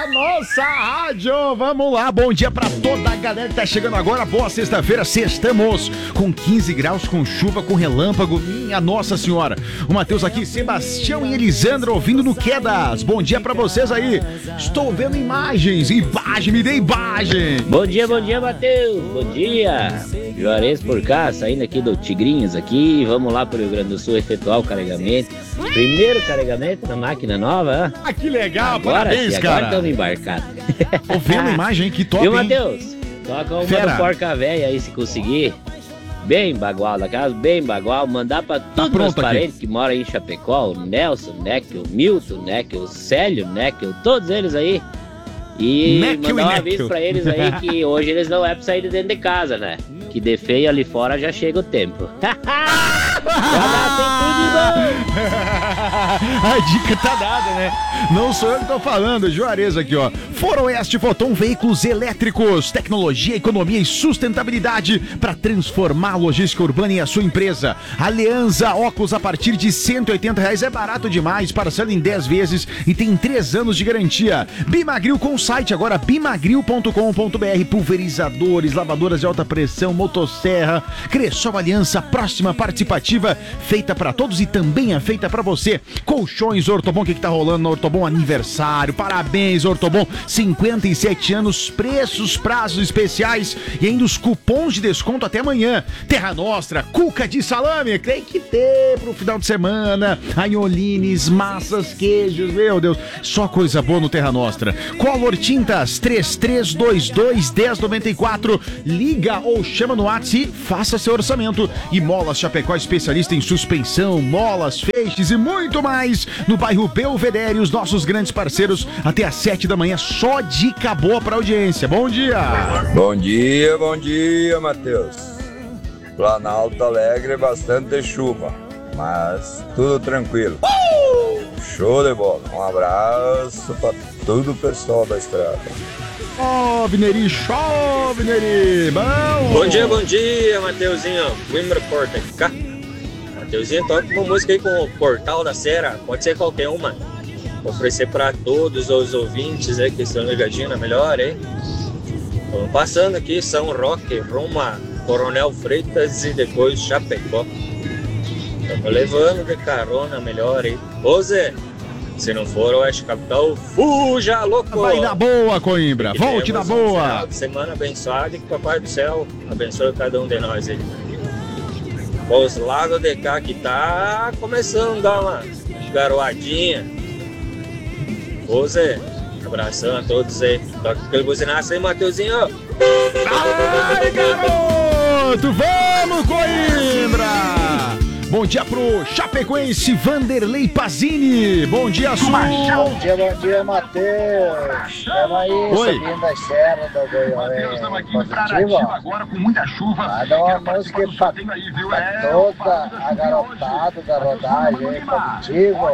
da nossa rádio. Vamos lá, bom dia pra toda a galera que tá chegando agora. Boa sexta-feira, sextamos com 15 graus, com chuva, com relâmpago. Minha Nossa Senhora. O Matheus aqui, Sebastião e Elisandra ouvindo no Quedas. Bom dia pra vocês aí. Estou vendo imagens. Imagem, me dê imagem. Bom dia, Matheus. Bom dia. Juarez por cá, saindo aqui do Tigrinhos aqui. Vamos lá pro Rio Grande do Sul efetuar o carregamento. Primeiro carregamento na máquina nova. Ah, que legal, agora, parabéns, cara. Agora estamos embarcados. Tô vendo a imagem, que top, viu, hein? Matheus? Toca uma do Porca Véia aí, se conseguir. Bem bagual da casa, bem bagual. Mandar pra todos meus parentes que moram aí em Chapecó. O Nelson, Neckel, Milton, Neckel, Célio, Neckel, todos eles aí. E mandar um aviso pra eles aí que hoje eles não é pra sair de dentro de casa, né? Que de feio ali fora já chega o tempo. A dica tá dada, né? Não sou eu que tô falando, Juarez aqui, ó. Foroeste Foton Veículos Elétricos, tecnologia, economia e sustentabilidade para transformar a logística urbana e a sua empresa. Aliança, óculos a partir de R$180 é barato demais, parcela em 10 vezes e tem 3 anos de garantia. Bimagril com o site agora, bimagril.com.br, pulverizadores, lavadoras de alta pressão, motosserra, Cressol Aliança, próxima participativa, feita para todos e também é feita para você. Colchões Ortobon, o que tá rolando no Ortobon? Aniversário, parabéns Ortobon, 57 anos, preços, prazos especiais e ainda os cupons de desconto até amanhã. Terra Nostra, cuca de salame, tem que ter pro final de semana, anholines, massas, queijos, meu Deus, só coisa boa no Terra Nostra. Color Tintas, 3322-1094, liga ou chama no WhatsApp e faça seu orçamento. E Molas Chapecó, especialista em suspensão, molas, feixes e muito mais, no bairro Belvedere, os nossos grandes parceiros, até às 7 da manhã, só dica boa pra audiência. Bom dia! Bom dia, Matheus. Planalto Alegre, bastante chuva, mas tudo tranquilo. Show de bola. Um abraço pra todo o pessoal da estrada. Chove, Neri, chove, Neri. Bom dia, Mateuzinho. Coimbra Porta cá. Mateuzinho, toca uma música aí com o Portal da Serra. Pode ser qualquer uma. Vou oferecer para todos os ouvintes aí que estão ligadinhos na melhor, hein? Vamos passando aqui, São Roque, rumo a Coronel Freitas e depois Chapecó. Estamos levando de carona melhor, hein? Ô Zé, se não for o Oeste Capital, fuja, louco! Vai na boa, Coimbra, volte na boa! Final de semana abençoado e que o Papai do Céu abençoe cada um de nós aí. Os Lagos de cá que tá começando a dar uma garoadinha. Ô Zé, abração a todos aí. Toca aquele buzinaço aí, Mateuzinho. Ai, garoto! Vamos, Coimbra! Bom dia pro Chapecoense, Vanderlei Pazini. Bom dia, Sul. Bom dia, Matheus. Estamos aí, subindo as serras da Positiva. Agora com muita chuva. Vai dar uma música pra toda a garotada da rodagem, Positivo.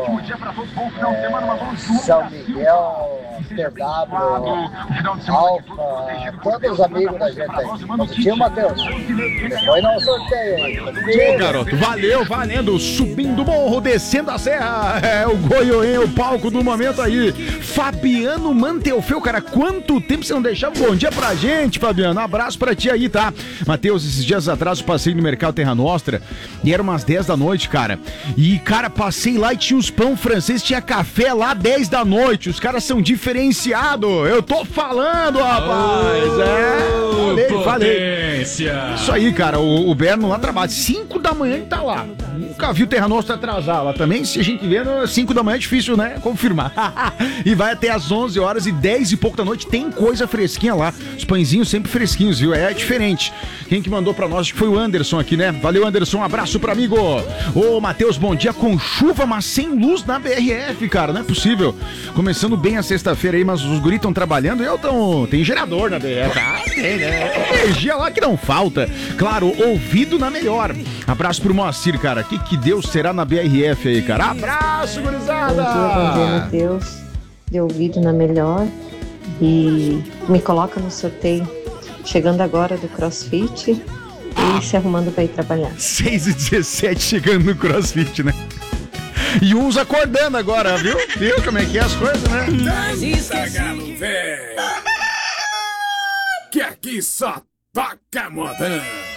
São Miguel, TW, Alfa, todos os amigos da gente aí. Positivo, Matheus? Depois não sorteio aí. Ô, garoto, valeu, valendo. Subindo o morro, descendo a serra. É o Goiôen, o palco do momento aí. Fabiano Manteufeu, cara, quanto tempo você não deixava um bom dia pra gente, Fabiano? Um abraço pra ti aí, tá? Matheus, esses dias atrás eu passei no Mercado Terra Nostra e era umas 10 da noite, cara. E, cara, passei lá e tinha os pão francês, tinha café lá 10 da noite. Os caras são diferenciados. Eu tô falando, rapaz. Falei. Isso aí, cara, o Berno lá trabalha 5 da manhã e tá lá. Nunca vi o Terra Nostra atrasar lá também. Se a gente vê, 5 da manhã é difícil, né? Confirmar. E vai até às 11 horas e 10 e pouco da noite. Tem coisa fresquinha lá. Os pãezinhos sempre fresquinhos, viu? É diferente. Quem que mandou pra nós? Acho que foi o Anderson aqui, né? Valeu, Anderson. Um abraço pro amigo. Ô, Matheus, bom dia. Com chuva, mas sem luz na BRF, cara. Não é possível. Começando bem a sexta-feira aí, mas os guris estão trabalhando. Tem gerador na BRF. Ah, tem, né? Energia lá que não falta. Claro, ouvido na melhor. Abraço pro Moacir, cara. Que Deus será na BRF aí, cara. Abraço, gurizada! Bom dia, Matheus. De ouvido na melhor. E me coloca no sorteio. Chegando agora do CrossFit e se arrumando pra ir trabalhar. 6h17 chegando no CrossFit, né? E uns acordando agora, viu? Viu como é que é as coisas, né? aqui só toca modão.